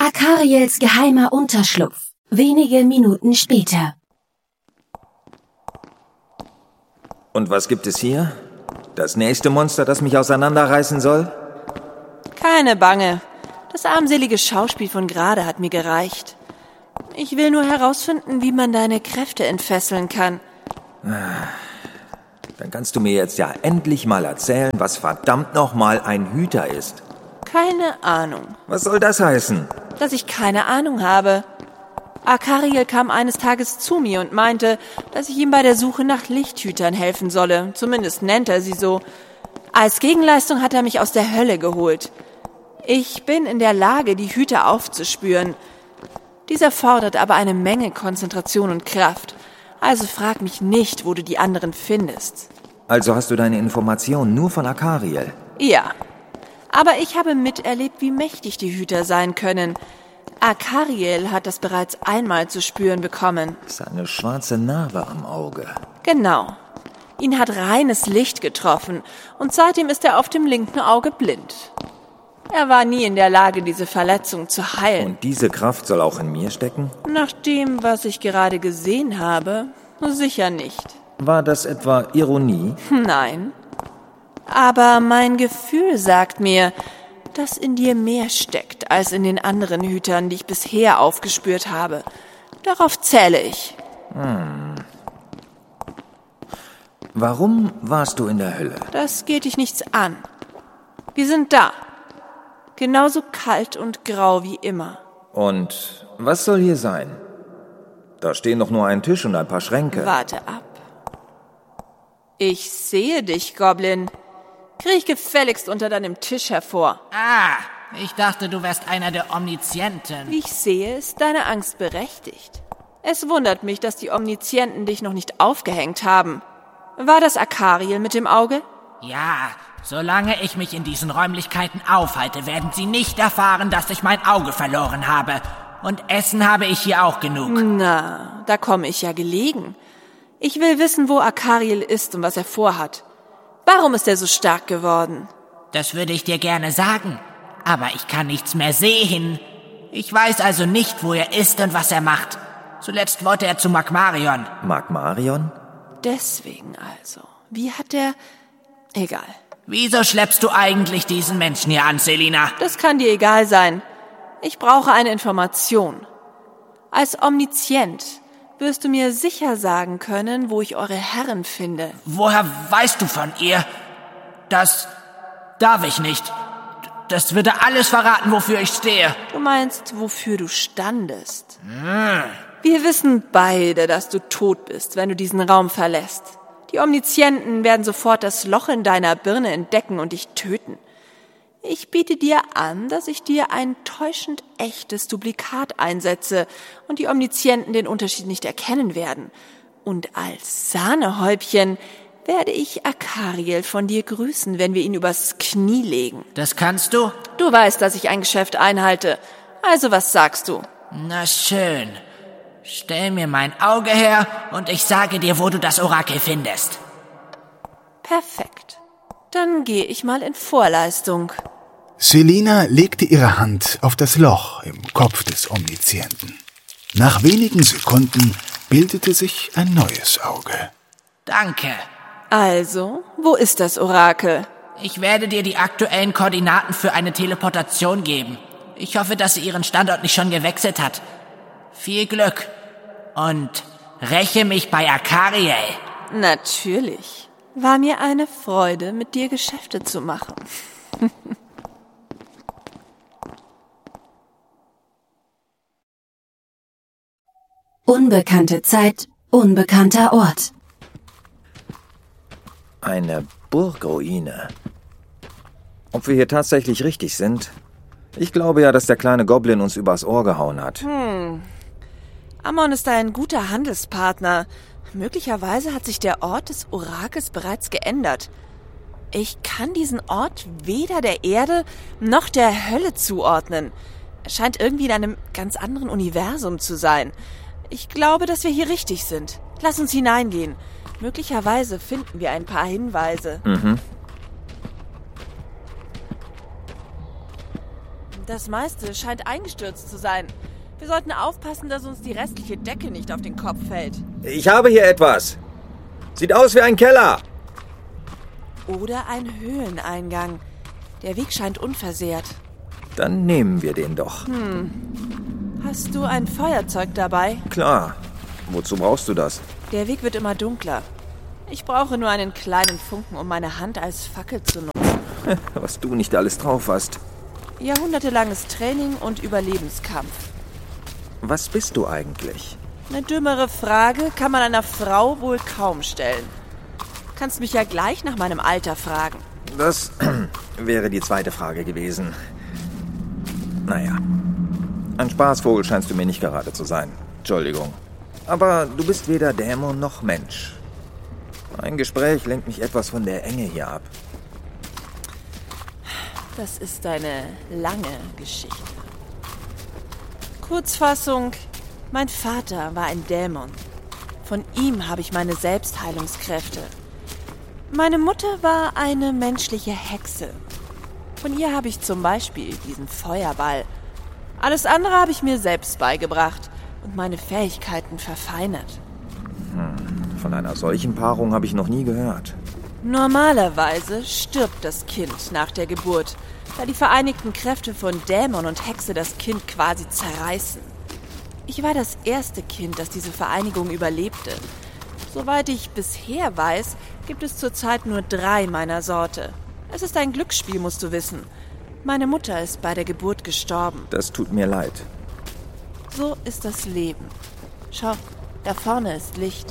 Akariels geheimer Unterschlupf. Wenige Minuten später. Und was gibt es hier? Das nächste Monster, das mich auseinanderreißen soll? Keine Bange. Das armselige Schauspiel von gerade hat mir gereicht. Ich will nur herausfinden, wie man deine Kräfte entfesseln kann. Dann kannst du mir jetzt ja endlich mal erzählen, was verdammt nochmal ein Hüter ist. Keine Ahnung. Was soll das heißen? Dass ich keine Ahnung habe. Akariel kam eines Tages zu mir und meinte, dass ich ihm bei der Suche nach Lichthütern helfen solle. Zumindest nennt er sie so. Als Gegenleistung hat er mich aus der Hölle geholt. Ich bin in der Lage, die Hüter aufzuspüren. Dieser fordert aber eine Menge Konzentration und Kraft. Also frag mich nicht, wo du die anderen findest. Also hast du deine Informationen nur von Akariel? Ja, aber ich habe miterlebt, wie mächtig die Hüter sein können. Akariel hat das bereits einmal zu spüren bekommen. Das ist eine schwarze Narbe am Auge. Genau. Ihn hat reines Licht getroffen und seitdem ist er auf dem linken Auge blind. Er war nie in der Lage, diese Verletzung zu heilen. Und diese Kraft soll auch in mir stecken? Nach dem, was ich gerade gesehen habe, sicher nicht. War das etwa Ironie? Nein. Aber mein Gefühl sagt mir, dass in dir mehr steckt als in den anderen Hütern, die ich bisher aufgespürt habe. Darauf zähle ich. Warum warst du in der Hölle? Das geht dich nichts an. Wir sind da. Genauso kalt und grau wie immer. Und was soll hier sein? Da stehen doch nur ein Tisch und ein paar Schränke. Warte ab. Ich sehe dich, Goblin. Kriech gefälligst unter deinem Tisch hervor. Ah, ich dachte, du wärst einer der Omnizienten. Wie ich sehe, ist deine Angst berechtigt. Es wundert mich, dass die Omnizienten dich noch nicht aufgehängt haben. War das Akariel mit dem Auge? Ja, solange ich mich in diesen Räumlichkeiten aufhalte, werden sie nicht erfahren, dass ich mein Auge verloren habe. Und Essen habe ich hier auch genug. Na, da komme ich ja gelegen. Ich will wissen, wo Akariel ist und was er vorhat. Warum ist er so stark geworden? Das würde ich dir gerne sagen, aber ich kann nichts mehr sehen. Ich weiß also nicht, wo er ist und was er macht. Zuletzt wollte er zu Magmarion. Magmarion? Deswegen also. Wie hat er... Egal. Wieso schleppst du eigentlich diesen Menschen hier an, Selina? Das kann dir egal sein. Ich brauche eine Information. Als Omnizient wirst du mir sicher sagen können, wo ich eure Herren finde. Woher weißt du von ihr? Das darf ich nicht. Das würde alles verraten, wofür ich stehe. Du meinst, wofür du standest? Wir wissen beide, dass du tot bist, wenn du diesen Raum verlässt. Die Omnizienten werden sofort das Loch in deiner Birne entdecken und dich töten. Ich biete dir an, dass ich dir ein täuschend echtes Duplikat einsetze und die Omnizienten den Unterschied nicht erkennen werden. Und als Sahnehäubchen werde ich Akariel von dir grüßen, wenn wir ihn übers Knie legen. Das kannst du? Du weißt, dass ich ein Geschäft einhalte. Also was sagst du? Na schön. Stell mir mein Auge her und ich sage dir, wo du das Orakel findest. Perfekt. Dann gehe ich mal in Vorleistung. Selina legte ihre Hand auf das Loch im Kopf des Omnizienten. Nach wenigen Sekunden bildete sich ein neues Auge. Danke. Also, wo ist das Orakel? Ich werde dir die aktuellen Koordinaten für eine Teleportation geben. Ich hoffe, dass sie ihren Standort nicht schon gewechselt hat. Viel Glück und räche mich bei Akariel. Natürlich. War mir eine Freude, mit dir Geschäfte zu machen. Unbekannte Zeit, unbekannter Ort. Eine Burgruine. Ob wir hier tatsächlich richtig sind? Ich glaube ja, dass der kleine Goblin uns übers Ohr gehauen hat. Amon ist ein guter Handelspartner. Möglicherweise hat sich der Ort des Orakels bereits geändert. Ich kann diesen Ort weder der Erde noch der Hölle zuordnen. Er scheint irgendwie in einem ganz anderen Universum zu sein. Ich glaube, dass wir hier richtig sind. Lass uns hineingehen. Möglicherweise finden wir ein paar Hinweise. Das meiste scheint eingestürzt zu sein. Wir sollten aufpassen, dass uns die restliche Decke nicht auf den Kopf fällt. Ich habe hier etwas. Sieht aus wie ein Keller. Oder ein Höhleneingang. Der Weg scheint unversehrt. Dann nehmen wir den doch. Hast du ein Feuerzeug dabei? Klar. Wozu brauchst du das? Der Weg wird immer dunkler. Ich brauche nur einen kleinen Funken, um meine Hand als Fackel zu nutzen. Was du nicht alles drauf hast. Jahrhundertelanges Training und Überlebenskampf. Was bist du eigentlich? Eine dümmere Frage kann man einer Frau wohl kaum stellen. Kannst mich ja gleich nach meinem Alter fragen. Das wäre die zweite Frage gewesen. Naja, ein Spaßvogel scheinst du mir nicht gerade zu sein. Entschuldigung. Aber du bist weder Dämon noch Mensch. Ein Gespräch lenkt mich etwas von der Enge hier ab. Das ist eine lange Geschichte. Kurzfassung, mein Vater war ein Dämon. Von ihm habe ich meine Selbstheilungskräfte. Meine Mutter war eine menschliche Hexe. Von ihr habe ich zum Beispiel diesen Feuerball. Alles andere habe ich mir selbst beigebracht und meine Fähigkeiten verfeinert. Von einer solchen Paarung habe ich noch nie gehört. Normalerweise stirbt das Kind nach der Geburt, da die vereinigten Kräfte von Dämon und Hexe das Kind quasi zerreißen. Ich war das erste Kind, das diese Vereinigung überlebte. Soweit ich bisher weiß, gibt es zurzeit nur 3 meiner Sorte. Es ist ein Glücksspiel, musst du wissen. Meine Mutter ist bei der Geburt gestorben. Das tut mir leid. So ist das Leben. Schau, da vorne ist Licht.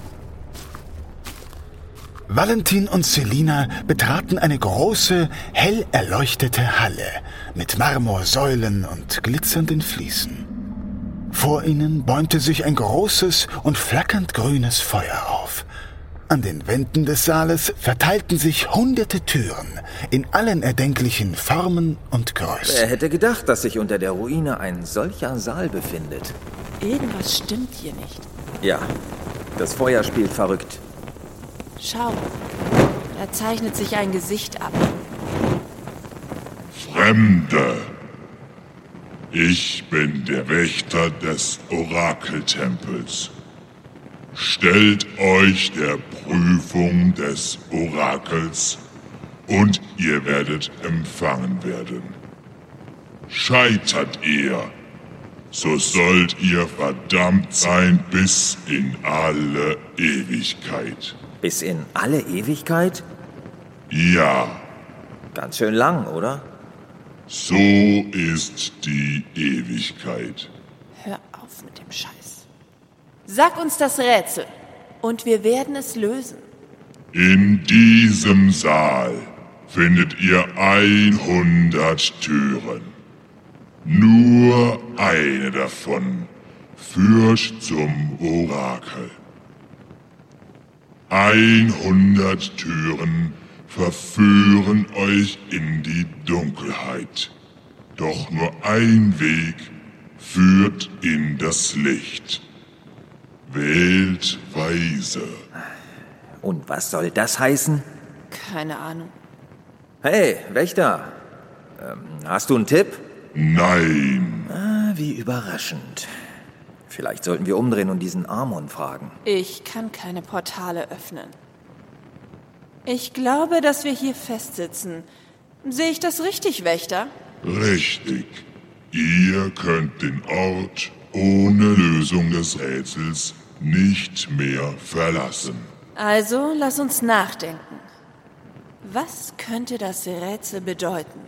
Valentin und Selina betraten eine große, hell erleuchtete Halle mit Marmorsäulen und glitzernden Fliesen. Vor ihnen bäumte sich ein großes und flackernd grünes Feuer auf. An den Wänden des Saales verteilten sich hunderte Türen in allen erdenklichen Formen und Größen. Wer hätte gedacht, dass sich unter der Ruine ein solcher Saal befindet? Irgendwas stimmt hier nicht. Ja, das Feuer spielt verrückt. Schau, da zeichnet sich ein Gesicht ab. Fremde, ich bin der Wächter des Orakeltempels. Stellt euch der Prüfung des Orakels und ihr werdet empfangen werden. Scheitert ihr, so sollt ihr verdammt sein bis in alle Ewigkeit. Bis in alle Ewigkeit? Ja, Ganz schön lang, oder? so ist die Ewigkeit. Hör auf mit dem Scheiß. Sag uns das Rätsel und wir werden es lösen. In diesem Saal findet ihr 100 Türen. Nur eine davon führt zum Orakel. 100 Türen verführen euch in die Dunkelheit. Doch nur ein Weg führt in das Licht. Wählt weise. Und was soll das heißen? Keine Ahnung. Hey, Wächter. Hast du einen Tipp? Nein. Wie überraschend. Vielleicht sollten wir umdrehen und diesen Amon fragen. Ich kann keine Portale öffnen. Ich glaube, dass wir hier festsitzen. Sehe ich das richtig, Wächter? Richtig. Ihr könnt den Ort ohne Lösung des Rätsels nicht mehr verlassen. Also, lass uns nachdenken. Was könnte das Rätsel bedeuten?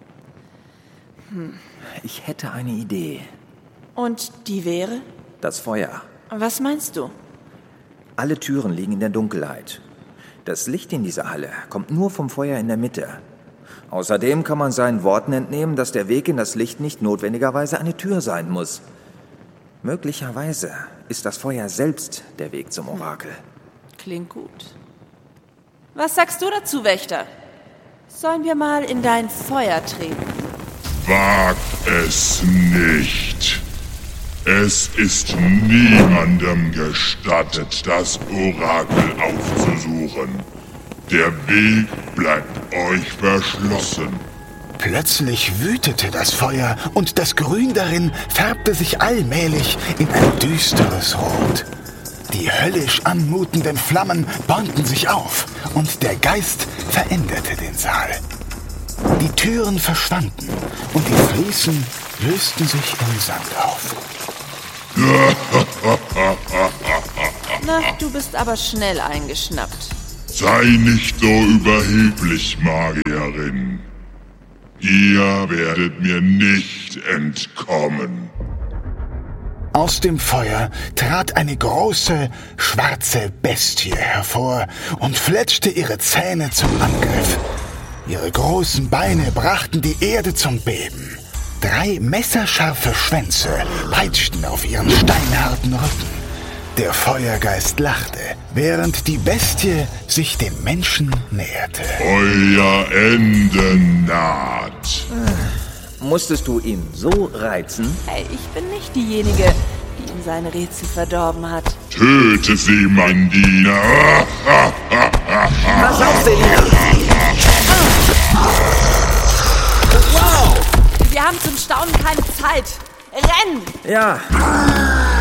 Ich hätte eine Idee. Und die wäre? Das Feuer. Was meinst du? Alle Türen liegen in der Dunkelheit. Das Licht in dieser Halle kommt nur vom Feuer in der Mitte. Außerdem kann man seinen Worten entnehmen, dass der Weg in das Licht nicht notwendigerweise eine Tür sein muss. Möglicherweise ist das Feuer selbst der Weg zum Orakel. Klingt gut. Was sagst du dazu, Wächter? Sollen wir mal in dein Feuer treten? Wagt es nicht. Es ist niemandem gestattet, das Orakel aufzusuchen. Der Weg bleibt euch verschlossen. Plötzlich wütete das Feuer und das Grün darin färbte sich allmählich in ein düsteres Rot. Die höllisch anmutenden Flammen bäumten sich auf und der Geist veränderte den Saal. Die Türen verschwanden und die Fliesen lösten sich im Sand auf. Na, du bist aber schnell eingeschnappt. Sei nicht so überheblich, Magierin. Ihr werdet mir nicht entkommen. Aus dem Feuer trat eine große, schwarze Bestie hervor und fletschte ihre Zähne zum Angriff. Ihre großen Beine brachten die Erde zum Beben. 3 messerscharfe Schwänze peitschten auf ihren steinharten Rücken. Der Feuergeist lachte, während die Bestie sich dem Menschen näherte. Euer Ende naht. Musstest du ihn so reizen? Hey, ich bin nicht diejenige, die ihm seine Rätsel verdorben hat. Töte sie, mein Diener. Pass auf, Selina! Wir haben zum Staunen keine Zeit. Renn! Ja.